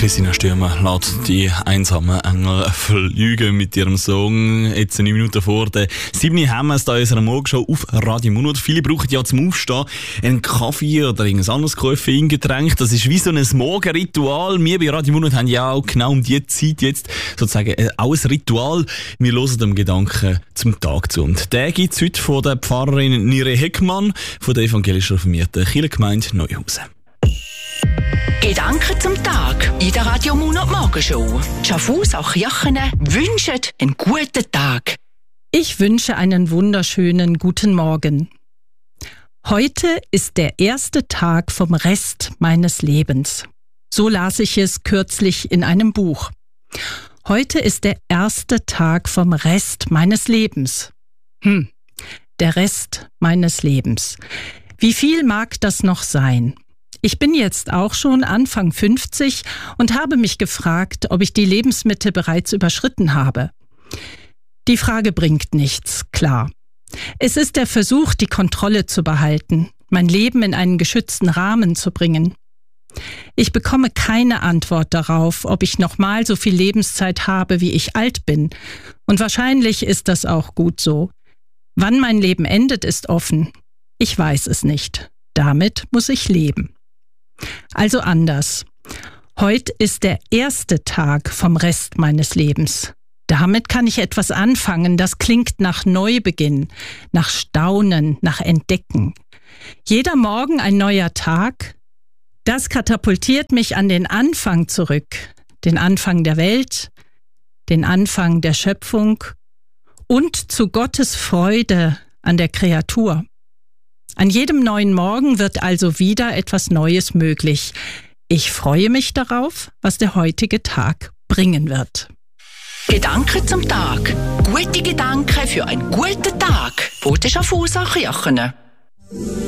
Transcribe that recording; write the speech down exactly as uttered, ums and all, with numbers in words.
Christina Stürmer lässt die einsamen Engel fliegen mit ihrem Song. Jetzt neun Minuten vor der sieben haben wir es da in unserer Morgenshow auf Radio Munot. Viele brauchen ja zum Aufstehen einen Kaffee oder irgendein anderes Koffeingetränk. Das ist wie so ein Morgenritual. Wir bei Radio Munot haben ja auch genau um diese Zeit jetzt sozusagen auch ein Ritual. Wir hören dem Gedanken zum Tag zu. Und den gibt es heute von der Pfarrerin Nire Heckmann von der evangelisch reformierten Kirchengemeinde Neuhausen. Gedanken zum Tag in der Radio Munot Morgenshow. Schaffhauser Kirchen wünschen einen guten Tag. Ich wünsche einen wunderschönen guten Morgen. Heute ist der erste Tag vom Rest meines Lebens. So las ich es kürzlich in einem Buch. Heute ist der erste Tag vom Rest meines Lebens. Hm, der Rest meines Lebens. Wie viel mag das noch sein? Ich bin jetzt auch schon Anfang fünfzig und habe mich gefragt, ob ich die Lebensmitte bereits überschritten habe. Die Frage bringt nichts, klar. Es ist der Versuch, die Kontrolle zu behalten, mein Leben in einen geschützten Rahmen zu bringen. Ich bekomme keine Antwort darauf, ob ich nochmal so viel Lebenszeit habe, wie ich alt bin. Und wahrscheinlich ist das auch gut so. Wann mein Leben endet, ist offen. Ich weiß es nicht. Damit muss ich leben. Also anders. Heute ist der erste Tag vom Rest meines Lebens. Damit kann ich etwas anfangen, das klingt nach Neubeginn, nach Staunen, nach Entdecken. Jeder Morgen ein neuer Tag, das katapultiert mich an den Anfang zurück, den Anfang der Welt, den Anfang der Schöpfung und zu Gottes Freude an der Kreatur. An jedem neuen Morgen wird also wieder etwas Neues möglich. Ich freue mich darauf, was der heutige Tag bringen wird. Gedanken zum Tag. Gute Gedanken für einen guten Tag. Von den Schaffhauser Kirchen.